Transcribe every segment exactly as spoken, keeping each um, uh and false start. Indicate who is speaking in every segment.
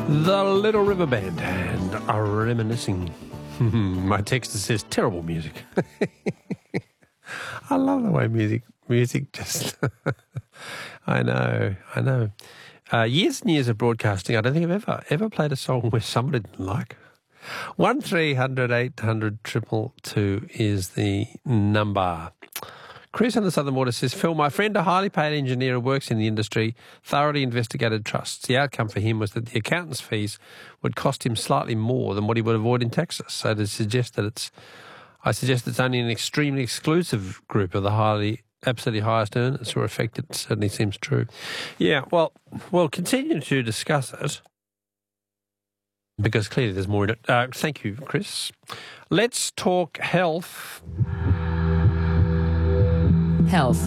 Speaker 1: The Little River Band and are reminiscing. My texter says terrible music. I love the way music music just I know, I know. Uh, years and years of broadcasting, I don't think I've ever ever played a song where somebody didn't like. One three hundred eight hundred triple two is the number. Chris on the Southern Water says, Phil, my friend, a highly paid engineer who works in the industry, thoroughly investigated trusts. The outcome for him was that the accountant's fees would cost him slightly more than what he would avoid in taxes. So to suggest that it's, I suggest it's only an extremely exclusive group of the highly, absolutely highest earners who are affected. It certainly seems true. Yeah, well, we'll continue to discuss it because clearly there's more in it. Uh, thank you, Chris. Let's talk health.
Speaker 2: Health.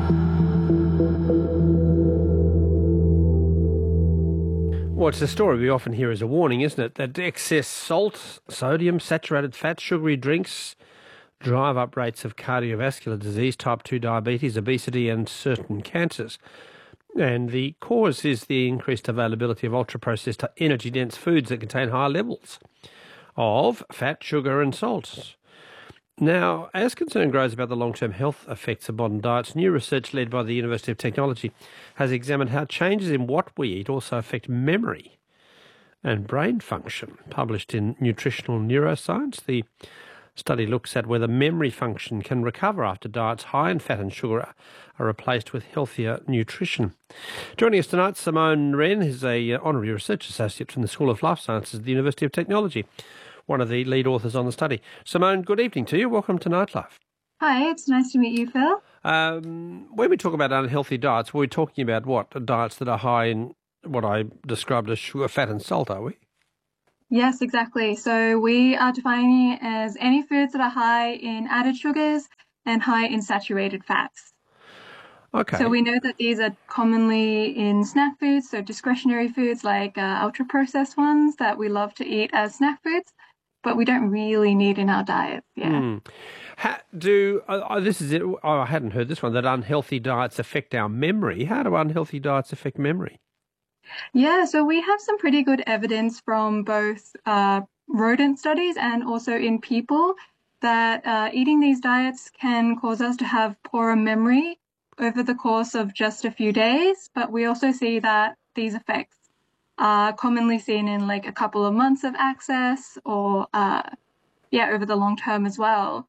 Speaker 1: Well, it's a story we often hear as a warning, isn't it? That excess salt, sodium, saturated fat, sugary drinks drive up rates of cardiovascular disease, type two diabetes, obesity and certain cancers. And the cause is the increased availability of ultra-processed energy-dense foods that contain high levels of fat, sugar and salt. Now, as concern grows about the long-term health effects of modern diets, new research led by the University of Technology has examined how changes in what we eat also affect memory and brain function. Published in Nutritional Neuroscience, the study looks at whether memory function can recover after diets high in fat and sugar are replaced with healthier nutrition. Joining us tonight, Simone Wren is a uh, honorary research associate from the School of Life Sciences at the University of Technology, one of the lead authors on the study. Simone, good evening to you. Welcome to Nightlife.
Speaker 3: Hi, it's nice to meet you, Phil.
Speaker 1: Um, when we talk about unhealthy diets, we're talking about what? Diets that are high in what I described as sugar, fat and salt, are we?
Speaker 3: Yes, exactly. So we are defining it as any foods that are high in added sugars and high in saturated fats.
Speaker 1: Okay.
Speaker 3: So we know that these are commonly in snack foods, so discretionary foods like uh, ultra-processed ones that we love to eat as snack foods, but we don't really need in our diet. Yeah.
Speaker 1: Mm. How do oh, this is it? Oh, I hadn't heard this one. That unhealthy diets affect our memory. How do unhealthy diets affect memory?
Speaker 3: Yeah, so we have some pretty good evidence from both uh, rodent studies and also in people that uh, eating these diets can cause us to have poorer memory over the course of just a few days. But we also see that these effects are commonly seen in like a couple of months of access or, uh, yeah, over the long term as well.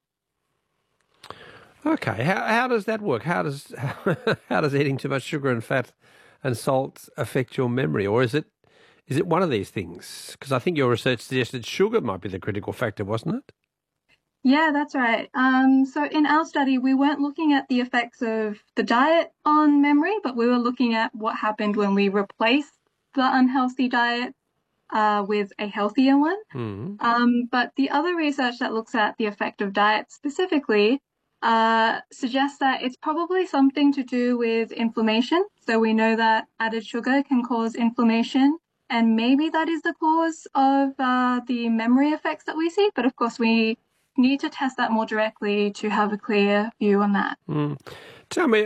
Speaker 1: Okay, how how does that work? How does how, how does eating too much sugar and fat and salt affect your memory, or is it is it one of these things? Because I think your research suggested sugar might be the critical factor, wasn't it?
Speaker 3: Yeah, that's right. Um, so in our study, we weren't looking at the effects of the diet on memory, but we were looking at what happened when we replaced the unhealthy diet uh, with a healthier one.
Speaker 1: Mm.
Speaker 3: Um, but the other research that looks at the effect of diet specifically uh, suggests that it's probably something to do with inflammation. So we know that added sugar can cause inflammation, and maybe that is the cause of uh, the memory effects that we see. But of course, we need to test that more directly to have a clear view on that.
Speaker 1: Mm. Tell me,